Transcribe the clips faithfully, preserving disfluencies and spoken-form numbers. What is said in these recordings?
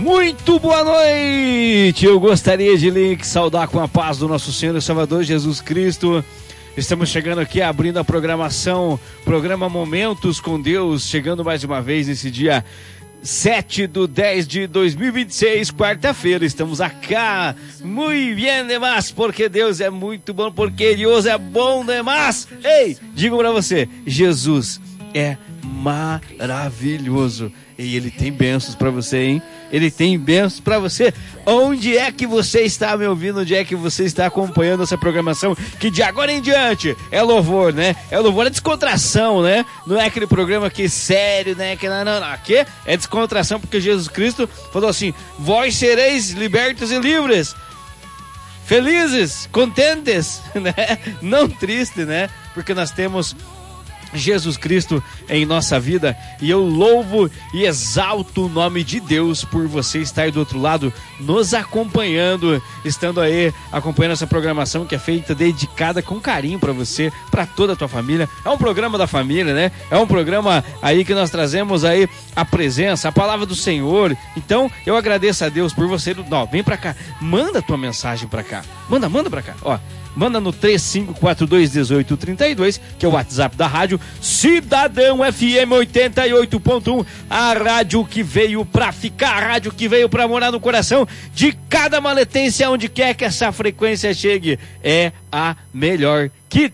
Muito boa noite! Eu gostaria de lhe saudar com a paz do nosso Senhor e Salvador Jesus Cristo. Estamos chegando aqui, abrindo a programação, programa Momentos com Deus, chegando mais uma vez nesse dia sete de dez de dois mil e vinte e seis, quarta-feira. Estamos acá, muito bem demais, porque Deus é muito bom, porque Deus é bom demais. Ei, digo pra você, Jesus é maravilhoso e Ele tem bênçãos pra você, hein? Ele tem bênçãos pra você. Onde é que você está me ouvindo? Onde é que você está acompanhando essa programação? Que de agora em diante é louvor, né? É louvor, é descontração, né? Não é aquele programa aqui sério, né? Que não, não, não. Aqui é descontração, porque Jesus Cristo falou assim: vós sereis libertos e livres, felizes, contentes, né? Não tristes, né? Porque nós temos Jesus Cristo em nossa vida, e eu louvo e exalto o nome de Deus por você estar do outro lado nos acompanhando, estando aí acompanhando essa programação que é feita, dedicada com carinho para você, para toda a tua família. É um programa da família, né? É um programa aí que nós trazemos aí a presença, a palavra do Senhor. Então eu agradeço a Deus por você. Não, vem pra cá, manda a tua mensagem pra cá, manda, manda pra cá, ó. Manda no três cinco quatro dois, um oito três dois, que é o WhatsApp da rádio Cidadão F M oitenta e oito ponto um, a rádio que veio pra ficar, a rádio que veio pra morar no coração de cada maletense, aonde quer que essa frequência chegue. É a melhor que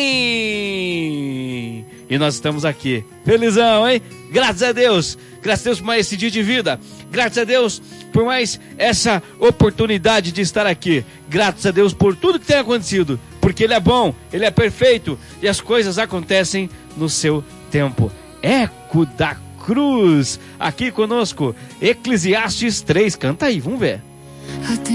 tem! E nós estamos aqui, felizão, hein? Graças a Deus, graças a Deus por mais esse dia de vida, graças a Deus por mais essa oportunidade de estar aqui, graças a Deus por tudo que tem acontecido, porque Ele é bom, Ele é perfeito e as coisas acontecem no seu tempo. Eco da Cruz, aqui conosco, Eclesiastes três, canta aí, vamos ver.